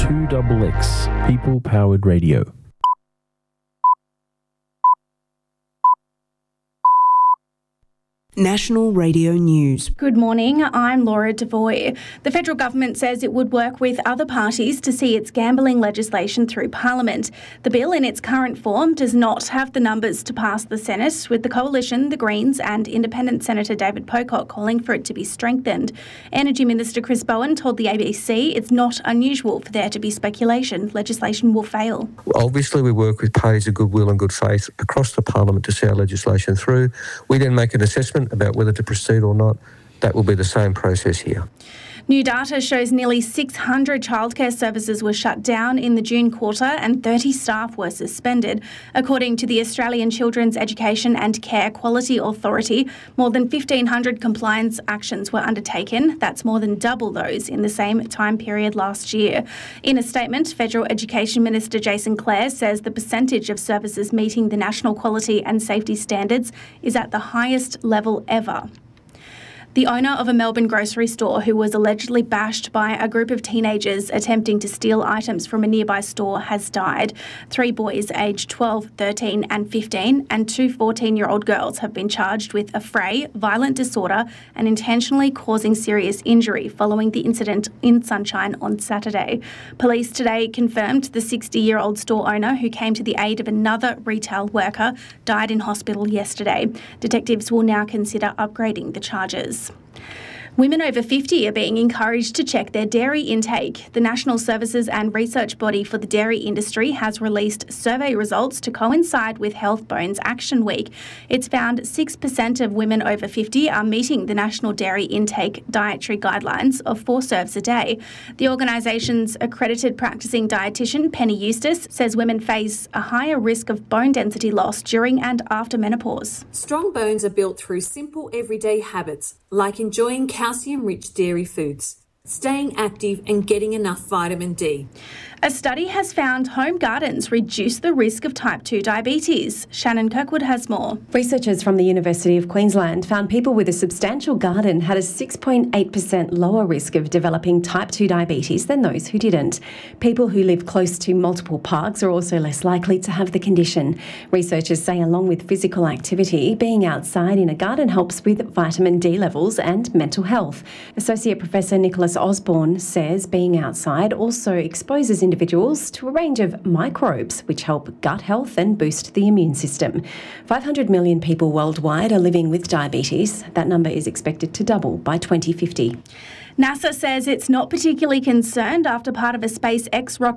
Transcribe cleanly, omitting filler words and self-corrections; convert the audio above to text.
2XX, people-powered radio. National Radio News. Good morning, I'm Laura Devoy. The federal government says it would work with other parties to see its gambling legislation through Parliament. The bill in its current form does not have the numbers to pass the Senate, with the Coalition, the Greens and Independent Senator David Pocock calling for it to be strengthened. Energy Minister Chris Bowen told the ABC it's not unusual for there to be speculation legislation will fail. Obviously, we work with parties of goodwill and good faith across the Parliament to see our legislation through. We then make an assessment about whether to proceed or not. That will be the same process here. New data shows nearly 600 childcare services were shut down in the June quarter and 30 staff were suspended. According to the Australian Children's Education and Care Quality Authority, more than 1,500 compliance actions were undertaken. That's more than double those in the same time period last year. In a statement, Federal Education Minister Jason Clare says the percentage of services meeting the national quality and safety standards is at the highest level ever. The owner of a Melbourne grocery store who was allegedly bashed by a group of teenagers attempting to steal items from a nearby store has died. 3 boys aged 12, 13 and 15 and 2 14-year-old girls have been charged with affray, violent disorder and intentionally causing serious injury following the incident in Sunshine on Saturday. Police today confirmed the 60-year-old store owner, who came to the aid of another retail worker, died in hospital yesterday. Detectives will now consider upgrading the charges. Women over 50 are being encouraged to check their dairy intake. The National Services and Research Body for the Dairy Industry has released survey results to coincide with Health Bones Action Week. It's found 6% of women over 50 are meeting the National Dairy Intake Dietary Guidelines of 4 serves a day. The organisation's accredited practising dietitian, Penny Eustace, says women face a higher risk of bone density loss during and after menopause. Strong bones are built through simple everyday habits, like enjoying calcium-rich dairy foods, staying active and getting enough vitamin D. A study has found home gardens reduce the risk of type 2 diabetes. Shannon Kirkwood has more. Researchers from the University of Queensland found people with a substantial garden had a 6.8% lower risk of developing type 2 diabetes than those who didn't. People who live close to multiple parks are also less likely to have the condition. Researchers say along with physical activity, being outside in a garden helps with vitamin D levels and mental health. Associate Professor Nicholas Osborne says being outside also exposes individuals to a range of microbes which help gut health and boost the immune system. 500 million people worldwide are living with diabetes. That number is expected to double by 2050. NASA says it's not particularly concerned after part of a SpaceX rocket